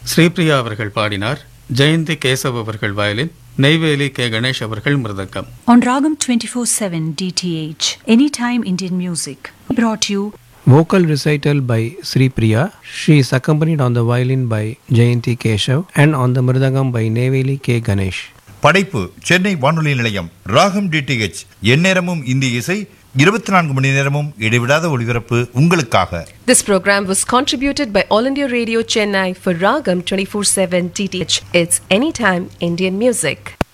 ஸ்ரீபிரியா அவர்கள் பாடினார். ஜெயந்தி கேசவ் அவர்கள் வயலின், நெய்வேலி கே கணேஷ் அவர்கள் மிருதங்கம். On Ragam 24/7 DTH, Anytime Indian Music, brought you vocal recital by Sri Priya. She is accompanied on the violin by Jayanti Keshav and on the mridangam by Neyveli K Ganesh. படைப்பு சென்னை வானொலி நிலையம். ராகம் DTH, எந்நேரமும் இந்திய இசை, 24 மணி நேரமும் இடைவிடாத ஒளிபரப்பு உங்களுக்காக. This program was contributed by All India Radio Chennai for Ragam 24/7 DTH. It's Anytime Indian Music.